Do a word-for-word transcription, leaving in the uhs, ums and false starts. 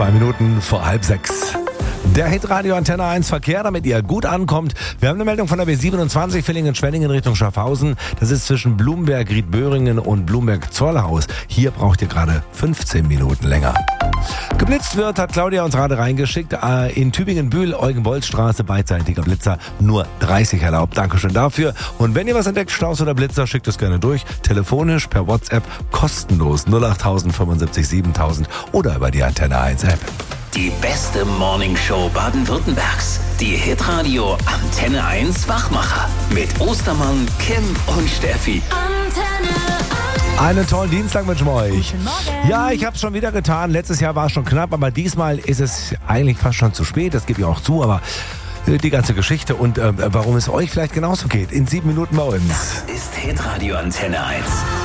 Zwei Minuten vor halb sechs. Der Hitradio Antenne eins Verkehr, damit ihr gut ankommt. Wir haben eine Meldung von der B siebenundzwanzig Villingen-Schwenningen Richtung Schaffhausen. Das ist zwischen Blumberg-Riedböhringen und Blumberg-Zollhaus. Hier braucht ihr gerade fünfzehn Minuten länger. Geblitzt wird, hat Claudia uns gerade reingeschickt. In Tübingen-Bühl, Eugen-Bolz-Straße, beidseitiger Blitzer, nur dreißig erlaubt. Dankeschön dafür. Und wenn ihr was entdeckt, Staus oder Blitzer, schickt es gerne durch. Telefonisch, per WhatsApp, kostenlos null acht null null fünfundsiebzig siebentausend oder über die Antenne eins App. Die beste Morningshow Baden-Württembergs. Die Hitradio Antenne eins Wachmacher. Mit Ostermann, Kim und Steffi. Antenne eins. Einen tollen Dienstag wünschen wir euch. Guten Morgen. Ja, ich habe es schon wieder getan. Letztes Jahr war es schon knapp, aber diesmal ist es eigentlich fast schon zu spät. Das gebe ich auch zu, aber äh, die ganze Geschichte und äh, warum es euch vielleicht genauso geht, in sieben Minuten bei uns. Das ist Hitradio Antenne eins.